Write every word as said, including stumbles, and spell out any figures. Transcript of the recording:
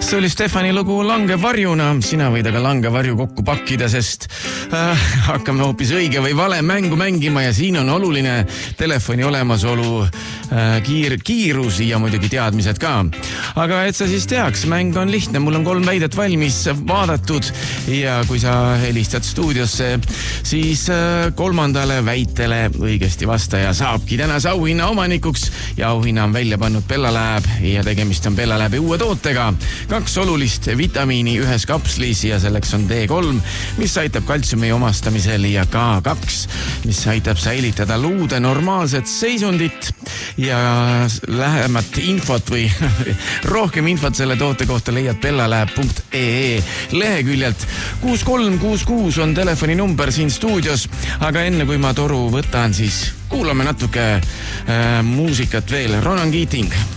See oli Stefani lugu Lange varjuna. Sina võid aga lange varju kokku pakkida, sest äh, hakkame hoopis õige või vale mängu mängima ja siin on oluline telefoni olemasolu, äh, kiir, kiirus ja muidugi teadmised ka. Aga et sa siis teaks, mäng on lihtne. Mul on kolm väidet valmis vaadatud ja kui sa helistad stuudiosse, siis äh, kolmandale väitele õigesti vastaja saabki tänase auhinna omanikuks ja auhinna on välja pannud Bella Lab ja tegemist on Bella Labi uue tootega. Kaks olulist vitamiini ühes kapslis ja selleks on D kolm, mis aitab kaltsiumi omastamisel ja K kaks, mis aitab säilitada luude normaalset seisundit ja lähemat infot või rohkem infot selle toote kohta leiad bellalab punkt ee leheküljelt. kuus kolm kuus kuus on telefoninumber siin stuudios, aga enne kui ma toru võtan, siis kuulame natuke äh, muusikat veel. Ronan Keating,